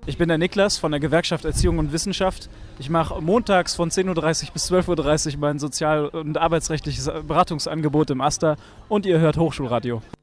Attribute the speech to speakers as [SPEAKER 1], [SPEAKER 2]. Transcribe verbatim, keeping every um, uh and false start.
[SPEAKER 1] Ich bin der Niklas von der Gewerkschaft Erziehung und Wissenschaft. Ich mache montags von zehn Uhr dreißig bis zwölf Uhr dreißig mein sozial- und arbeitsrechtliches Beratungsangebot im AStA und ihr hört Hochschulradio.